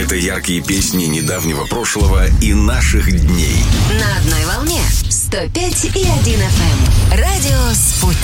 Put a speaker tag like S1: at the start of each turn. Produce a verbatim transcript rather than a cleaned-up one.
S1: Это яркие песни недавнего прошлого и наших дней.
S2: На одной волне сто пять и один эф эм. Радио «Спутник».